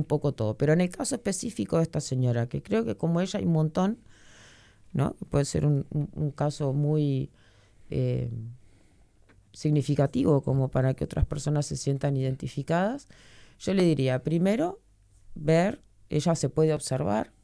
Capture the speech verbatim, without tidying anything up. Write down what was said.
un poco todo. Pero en el caso específico de esta señora, que creo que como ella hay un montón, ¿no? Puede ser un, un, un caso muy eh, significativo como para que otras personas se sientan identificadas. Yo le diría, primero, ver, ella se puede observar,